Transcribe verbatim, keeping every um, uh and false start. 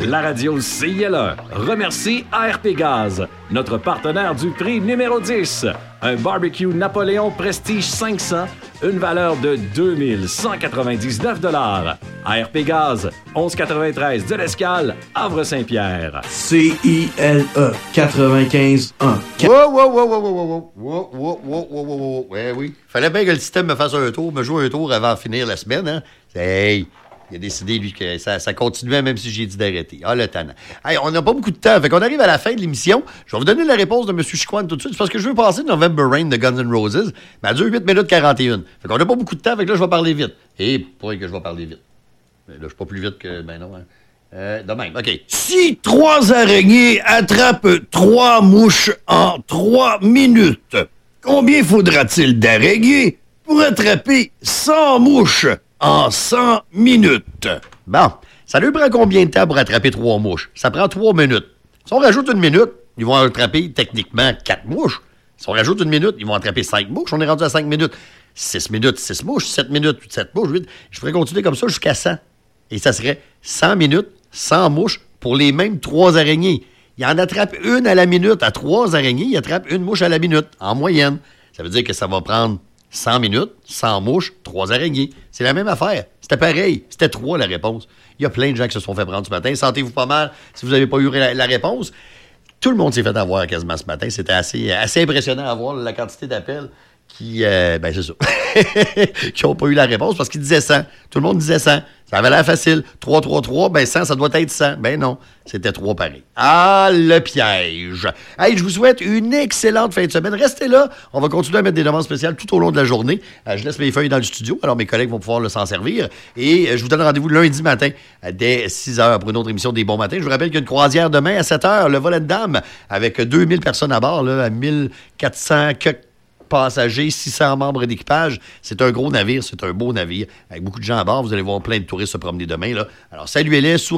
La radio C I L E remercie A R P Gaz, notre partenaire du prix numéro dix. Un barbecue Napoléon Prestige cinq cents, une valeur de deux mille cent quatre-vingt-dix-neuf dollars. A R P Gaz, onze quatre-vingt-treize de l'Escale, Havre-Saint-Pierre. C I L E quatre-vingt-quinze un. Wow, wow, wow, wow, wow, wow, wow, wow, wow, wow, wow, wow. Ouais, oui. Fallait bien que le système me fasse un tour, me joue un tour avant de finir la semaine, hein. Hey, il a décidé, lui, que ça, ça continuait même si j'ai dit d'arrêter. Ah, le tannant. Hey, on n'a pas beaucoup de temps. Fait qu'on arrive à la fin de l'émission. Je vais vous donner la réponse de M. Chicoine tout de suite. C'est parce que je veux passer November Rain de Guns N' Roses. Mais elle dure huit minutes quarante et un. Fait qu'on n'a pas beaucoup de temps. Fait que là, je vais parler vite. Et pourquoi que je vais parler vite? Mais là, je suis pas plus vite que... Ben non, hein. Euh, de même, OK. Si trois araignées attrapent trois mouches en trois minutes, combien faudra-t-il d'araignées pour attraper cent mouches en cent minutes? Bon, ça lui prend combien de temps pour attraper trois mouches? Ça prend trois minutes. Si on rajoute une minute, ils vont attraper techniquement quatre mouches. Si on rajoute une minute, ils vont attraper cinq mouches. On est rendu à cinq minutes. six minutes, six mouches. sept minutes, sept mouches. huit. Je pourrais continuer comme ça jusqu'à cent. Et ça serait cent minutes, cent mouches pour les mêmes trois araignées. Il en attrape une à la minute. À trois araignées, il attrape une mouche à la minute, en moyenne. Ça veut dire que ça va prendre cent minutes, cent mouches, trois araignées. C'est la même affaire. C'était pareil. C'était trois, la réponse. Il y a plein de gens qui se sont fait prendre ce matin. Sentez-vous pas mal si vous n'avez pas eu la, la réponse. Tout le monde s'est fait avoir quasiment ce matin. C'était assez, assez impressionnant à voir la quantité d'appels qui, euh, ben c'est ça, qui n'ont pas eu la réponse parce qu'ils disaient cent. Tout le monde disait cent. Ça avait l'air facile. trois, trois, trois, ben cent, ça doit être cent. Ben non, c'était trois pareil. Ah, le piège. Hey, je vous souhaite une excellente fin de semaine. Restez là. On va continuer à mettre des demandes spéciales tout au long de la journée. Euh, je laisse mes feuilles dans le studio, alors mes collègues vont pouvoir le s'en servir. Et euh, je vous donne rendez-vous lundi matin euh, dès six heures pour une autre émission des Bons Matins. Je vous rappelle qu'il y a une croisière demain à sept heures, le volet de dames, avec deux mille personnes à bord, là, à mille quatre cents passagers, six cents membres d'équipage. C'est un gros navire, c'est un beau navire, avec beaucoup de gens à bord. Vous allez voir plein de touristes se promener demain, là. Alors, saluez-les, souriez.